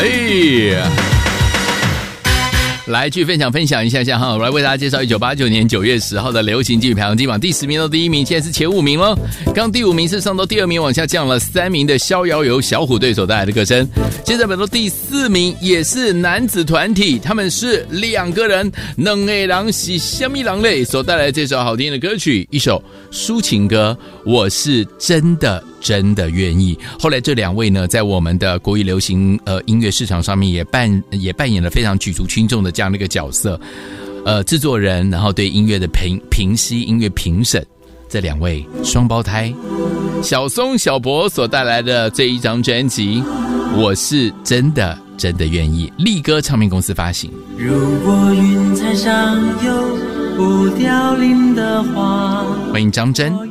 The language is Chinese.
来去分享一下哈，我来为大家介绍1989年9月10号的流行金曲排行金榜第10名到第1名，现在是前5名咯。刚第5名是上到第2名，往下降了3名的逍遥游小虎队所带来的歌声。接着本周第4名也是男子团体，他们是2个人，两个人是什么人类所带来这首好听的歌曲，一首抒情歌，我是真的愿意。后来这2位呢，在我们的国语流行音乐市场上面也扮演了非常举足轻重的这样的一个角色。制作人，然后对音乐的评析、音乐评审，这2位双胞胎小松小博所带来的这一张专辑，我是真的愿意，力歌唱片公司发行。 如果云彩上有不凋零的花， 欢迎张真。